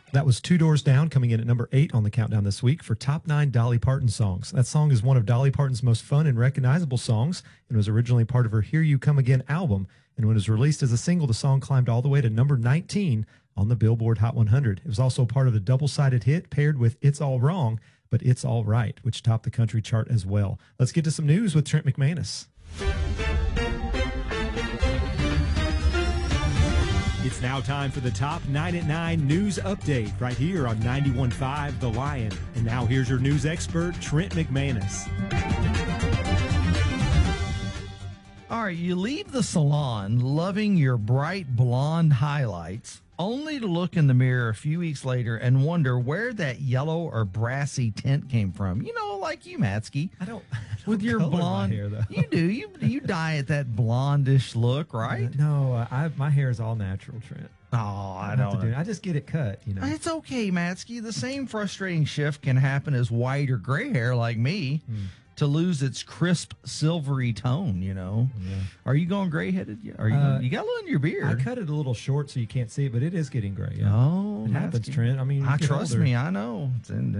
That was Two Doors Down, coming in at number 8 on the countdown this week for top 9 Dolly Parton songs. That song is one of Dolly Parton's most fun and recognizable songs and was originally part of her Here You Come Again album. And when it was released as a single, the song climbed all the way to number 19 on the Billboard Hot 100. It was also part of the double-sided hit paired with It's All Wrong, but It's All Right, which topped the country chart as well. Let's get to some news with Trent McManus. It's now time for the top 9 at 9 news update right here on 91.5 The Lion. And now here's your news expert, Trent McManus. All right, you leave the salon loving your bright blonde highlights, only to look in the mirror a few weeks later and wonder where that yellow or brassy tint came from. You know, like you, Matsky. I don't with your color blonde my hair, though. You do. You dye it that blondish look, right? No, my hair is all natural, Trent. Oh, I don't. I just get it cut, you know. It's okay, Matsky. The same frustrating shift can happen as white or gray hair like me. To lose its crisp silvery tone, you know. Yeah. Are you going gray-headed? Are you? You got a little in your beard. I cut it a little short so you can't see it, but it is getting gray. Yeah. Oh, it happens, Trent. I mean, trust me. I know.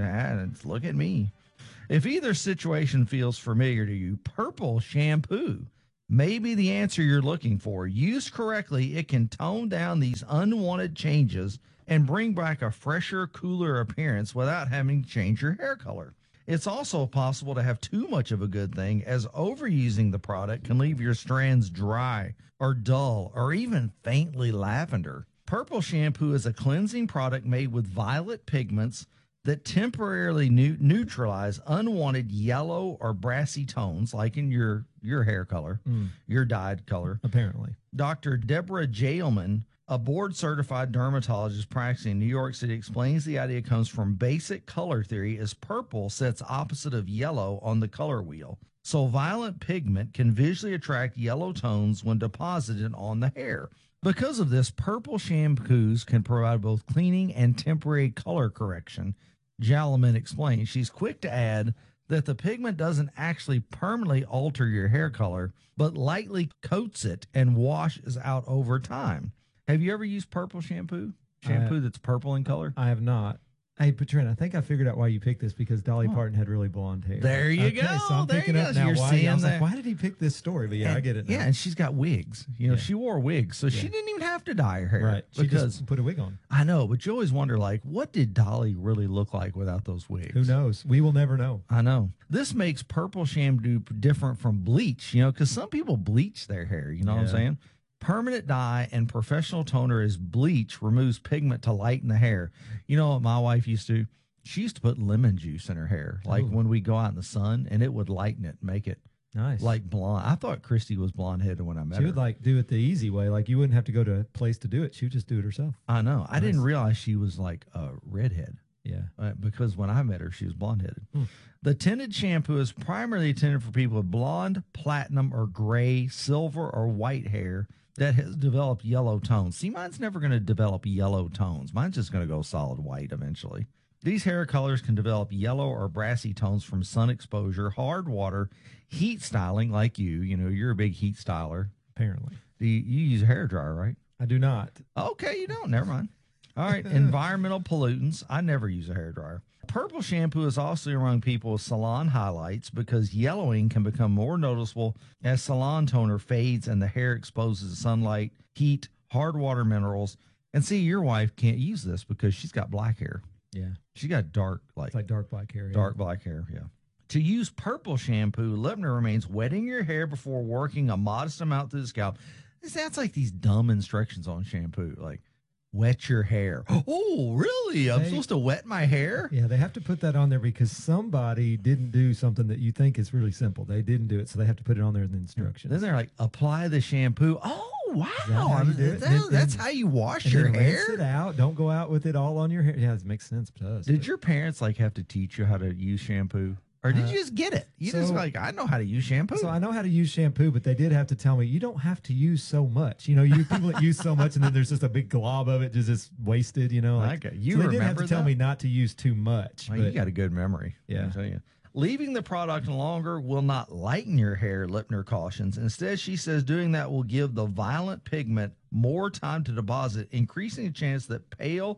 Look at me. If either situation feels familiar to you, purple shampoo may be the answer you're looking for. Used correctly, it can tone down these unwanted changes and bring back a fresher, cooler appearance without having to change your hair color. It's also possible to have too much of a good thing, as overusing the product can leave your strands dry or dull or even faintly lavender. Purple shampoo is a cleansing product made with violet pigments that temporarily neutralize unwanted yellow or brassy tones, like in your hair color, your dyed color. Apparently. Dr. Deborah Jailman, a board-certified dermatologist practicing in New York City, explains the idea comes from basic color theory, as purple sits opposite of yellow on the color wheel. So violet pigment can visually attract yellow tones when deposited on the hair. Because of this, purple shampoos can provide both cleaning and temporary color correction. Jalman explains. She's quick to add that the pigment doesn't actually permanently alter your hair color, but lightly coats it and washes out over time. Have you ever used purple shampoo? That's purple in color? I have not. Hey, Trent, I think I figured out why you picked this, because Dolly Parton had really blonde hair. There you go. So I'm picking up now why. I was like, why did he pick this story? But yeah, I get it now. Yeah, and she's got wigs. You know, she wore wigs, so she didn't even have to dye her hair. Right. She just put a wig on. I know, but you always wonder, like, what did Dolly really look like without those wigs? Who knows? We will never know. I know. This makes purple shampoo different from bleach, you know, because some people bleach their hair. You know what I'm saying? Permanent dye and professional toner as bleach removes pigment to lighten the hair. You know what my wife used to? She used to put lemon juice in her hair, like when we go out in the sun, and it would lighten it, make it nice, like blonde. I thought Christy was blonde-headed when I met her. She would like do it the easy way, like you wouldn't have to go to a place to do it. She would just do it herself. I know. I didn't realize she was like a redhead. Yeah, because when I met her, she was blonde-headed. The tinted shampoo is primarily intended for people with blonde, platinum, or gray, silver, or white hair that has developed yellow tones. See, mine's never going to develop yellow tones. Mine's just going to go solid white eventually. These hair colors can develop yellow or brassy tones from sun exposure, hard water, heat styling like you. You know, you're a big heat styler. Apparently. You use a hairdryer, right? I do not. Okay, you don't. Never mind. All right, environmental pollutants. I never use a hairdryer. Purple shampoo is also among people with salon highlights because yellowing can become more noticeable as salon toner fades and the hair exposes to sunlight, heat, hard water minerals. And see, your wife can't use this because she's got black hair. Yeah. She got dark, it's like dark black hair. Dark black hair, yeah. To use purple shampoo, Lipner remains wetting your hair before working a modest amount through the scalp. This sounds like these dumb instructions on shampoo, like wet your hair. Oh, really? I'm supposed to wet my hair? Yeah, they have to put that on there because somebody didn't do something that you think is really simple. They didn't do it, so they have to put it on there in the instructions. Then they're like, apply the shampoo. Oh, wow. That's how you wash and your then hair? Rinse it out. Don't go out with it all on your hair. Yeah, it makes sense to us. Did your parents like have to teach you how to use shampoo? Or did you just get it? You just like, I know how to use shampoo. So I know how to use shampoo, but they did have to tell me, you don't have to use so much. You know, you people that use so much and then there's just a big glob of it just wasted, you know. Like, okay. So they did have to tell me not to use too much. Well, you got a good memory. Yeah. I tell you. Leaving the product longer will not lighten your hair, Lipner cautions. Instead, she says doing that will give the violet pigment more time to deposit, increasing the chance that pale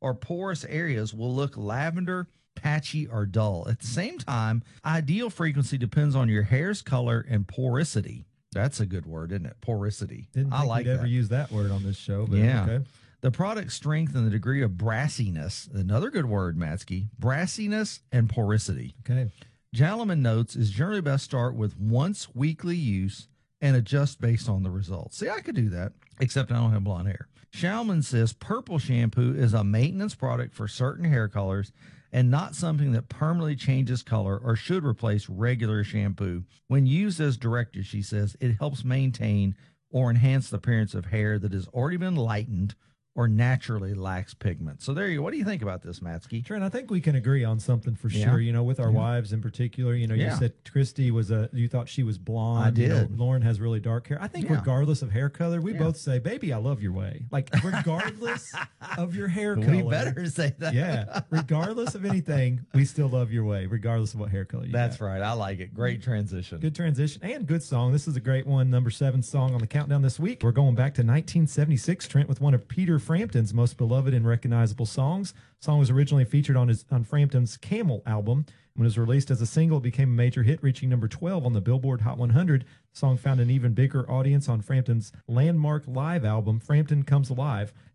or porous areas will look lavender, patchy, or dull. At the same time, ideal frequency depends on your hair's color and porosity. That's a good word, isn't it? Porosity. Didn't I think like we'd ever that. use that word on this show, but Yeah. okay. The product strength and the degree of brassiness, another good word, Matsky, brassiness and porosity. Okay. Jalman notes is generally best start with once weekly use and adjust based on the results. See, I could do that, except I don't have blonde hair. Shalman says purple shampoo is a maintenance product for certain hair colors and not something that permanently changes color or should replace regular shampoo. When used as directed, she says, it helps maintain or enhance the appearance of hair that has already been lightened or naturally lacks pigment. So there you go. What do you think about this, Matsky? Trent, I think we can agree on something for Yeah. sure. You know, with our Yeah. wives in particular, you know, Yeah. you said Christy you thought she was blonde. I did. You know, Lauren has really dark hair. I think Yeah. regardless of hair color, we Yeah. both say, baby, I love your way. Like, regardless of your hair color. We better say that. Yeah. Regardless of anything, we still love your way, regardless of what hair color you That's got. right. I like it. Great transition. Good transition and good song. This is a great one. Number 7 song on the countdown this week. We're going back to 1976, Trent, with one of Peter Frampton's most beloved and recognizable songs. The song was originally featured on Frampton's Camel album. When it was released as a single, it became a major hit, reaching number 12 on the Billboard Hot 100. The song found an even bigger audience on Frampton's landmark live album, Frampton Comes Alive.